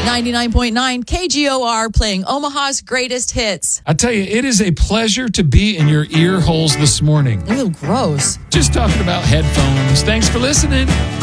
99.9 KGOR playing Omaha's greatest hits. I tell you, it is a pleasure to be in your ear holes this morning. Ew, gross. Just talking about headphones. Thanks for listening.